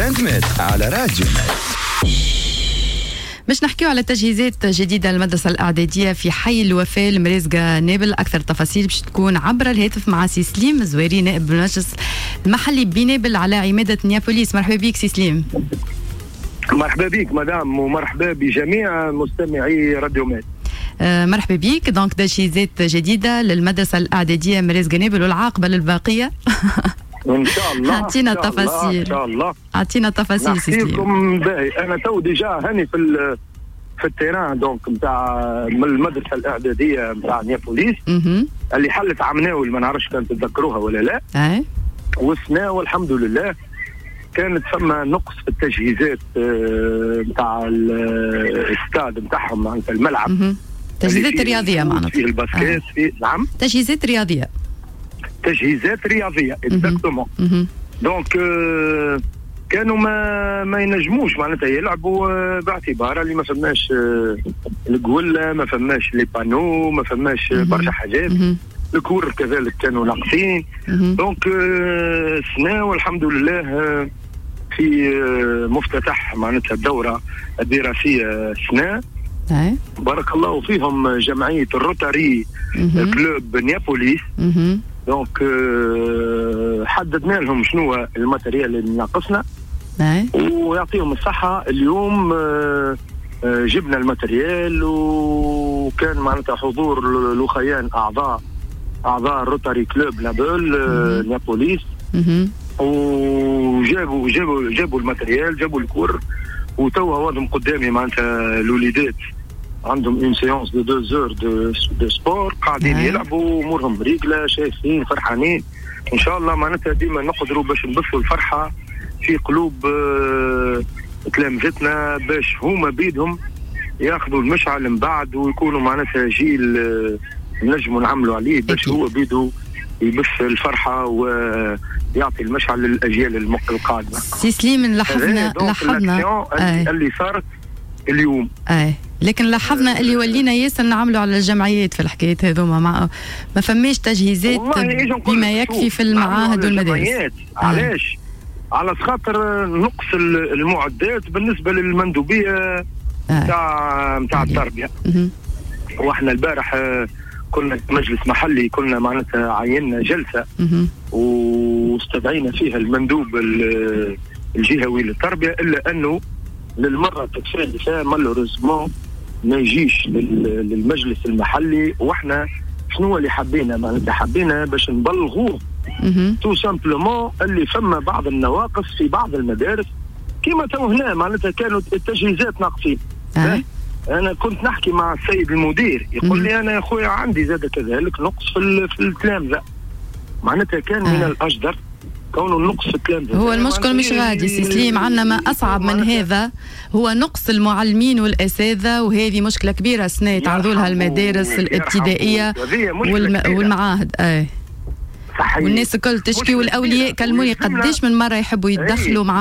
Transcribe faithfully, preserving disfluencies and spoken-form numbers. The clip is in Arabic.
ترندمت على راديو باش نحكيو على تجهيزات جديدة للمدرسة الإعدادية في حي الوفاء المريزقة نابل. أكثر تفاصيل باش تكون عبر الهاتف مع سي سليم زويري نائب المجلس المحلي بنابل على عمادة نيابوليس. مرحبا بك سي سليم. مرحبا بك مدام ومرحبا بجميع مستمعي راديو مات. آه مرحبا بك. دونك تجهيزات جديدة للمدرسة الإعدادية مريزقة نابل والعاقبة للباقية. ان شاء الله. اعطينا تفاصيل. ان شاء الله. اعطينا تفاصيل سي سليم. باهي انا تو ديجا هاني في في التيران دونك نتاع من المدرسه الاعداديه نتاع نيابوليس اللي حلت عمناول، ما نعرفش كان تتذكروها ولا لا. اي وسنا والحمد لله. كانت فما نقص في التجهيزات نتاع الاستاد نتاعهم عند الملعب. مه. تجهيزات رياضيه معناتها فيه الباسكيت آه. في نعم تجهيزات رياضيه تجهيزات رياضيه اكزاكتومون. دونك آه كانوا ما ما ينجموش معناتها يلعبوا آه باعتبار اللي ما فماش آه القوله، ما فماش لي بانو، ما فماش آه برشا حاجات. الكور كذلك كانوا ناقصين. دونك آه سنا والحمد لله آه في آه مفتتح معناتها الدوره الدراسيه سنا. أي. بارك الله فيهم جمعيه الروتاري كلوب نيابوليس. دونك آه حددنا لهم شنو الماتريال اللي ناقصنا ويعطيهم الصحة. اليوم آه آه جبنا الماتريال وكان معناتها حضور الأخيان أعضاء أعضاء الروتاري كلوب نابل آه نيابوليس، وجابوا جابوا جابوا الماتريال، جابوا الكور، وتوا وضعهم قدامي معناتها الوليدات عندهم اون سيونس دو دو زور دو دو سبور قاعدين يلعبوا امورهم بريقله، شايفين فرحانين. ان شاء الله معناتها ديما نقدروا باش نبثوا الفرحه في قلوب آه تلامذتنا باش هما بيدهم ياخذوا المشعل من بعد ويكونوا معناتها جيل آه نجموا نعملوا عليه باش هو بيده يبث الفرحه ويعطي المشعل للاجيال القادمه. سي سليم لاحظنا لاحظنا آه. اللي صارت اليوم. اي لكن لاحظنا اللي ولينا ياسر نعملوا على الجمعيات في الحكايات هذوما، ما ما فماش تجهيزات بما يكفي في المعاهد والمدارس. علاش؟ على خاطر نقص المعدات بالنسبه للمندوبيه نتاع نتاع التربيه. واحنا البارح كنا مجلس محلي كنا معناتها عيننا جلسه واستدعينا فيها المندوب الجهوي للتربيه، الا انه للمره الثالثه مالوريزمون ما يجيش للمجلس المحلي. واحنا شنو اللي حبينا؟ معناتها حبينا باش نبلغوه تو سامبلومون اللي فما بعض النواقص في بعض المدارس كما تو هنا معناتها كانوا التجهيزات ناقصين. أه. انا كنت نحكي مع السيد المدير يقول لي انا يا خويا عندي زاد كذلك نقص في في التلامذه. معناتها كان أه. من الاجدر كونه النقص في التلامذه. هو المشكل مش غادي سي سليم، عندنا ما اصعب من هذا، هو نقص المعلمين والاساتذه، وهذه مشكله كبيره سنه يتعرضوا لها المدارس الابتدائيه والم... والمعاهد. اي صحيح. والناس الكل تشكي والاولياء كلموني قديش من مره يحبوا يتدخلوا مع